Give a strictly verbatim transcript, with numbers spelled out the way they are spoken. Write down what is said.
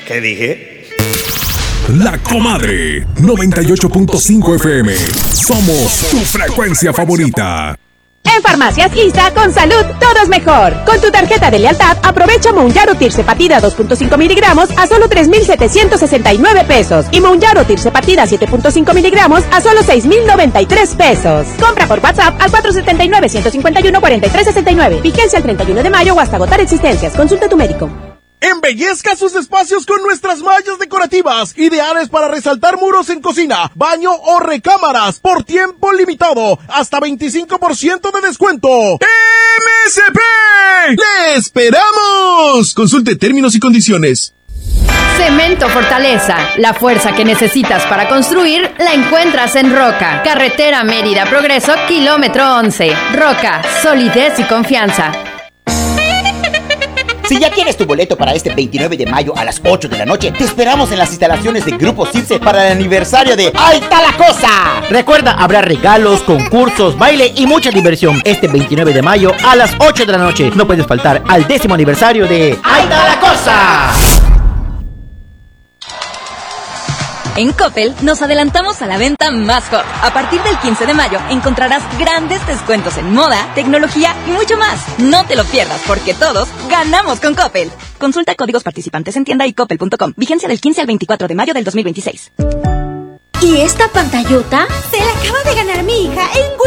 ¿Qué dije? La Comadre noventa y ocho punto cinco F M. Somos tu frecuencia favorita. En Farmacias ISA, con salud, todo es mejor. Con tu tarjeta de lealtad, aprovecha Mounjaro Tirzepatida dos punto cinco miligramos a solo tres mil setecientos sesenta y nueve pesos. Y Mounjaro Tirzepatida siete punto cinco miligramos a solo seis mil noventa y tres pesos. Compra por WhatsApp al cuatro siete nueve, uno cinco uno, cuatro tres seis nueve. Vigencia el treinta y uno de mayo o hasta agotar existencias. Consulta a tu médico. Embellezca sus espacios con nuestras mallas decorativas, ideales para resaltar muros en cocina, baño o recámaras, por tiempo limitado, hasta veinticinco por ciento de descuento. ¡M S P! ¡Le esperamos! Consulte términos y condiciones. Cemento Fortaleza, la fuerza que necesitas para construir la encuentras en Roca. Carretera Mérida Progreso, kilómetro once. Roca, solidez y confianza. Si ya tienes tu boleto para este veintinueve de mayo a las ocho de la noche, te esperamos en las instalaciones de Grupo Circe para el aniversario de ¡Ahí está la cosa! Recuerda, habrá regalos, concursos, baile y mucha diversión este veintinueve de mayo a las ocho de la noche. No puedes faltar al décimo aniversario de ¡Ahí está la cosa! En Coppel nos adelantamos a la venta más hot. A partir del quince de mayo encontrarás grandes descuentos en moda, tecnología y mucho más. No te lo pierdas porque todos ganamos con Coppel. Consulta códigos participantes en tienda y coppel punto com. Vigencia del quince al veinticuatro de mayo del dos mil veintiséis. ¿Y esta pantallota? Se la acaba de ganar mi hija en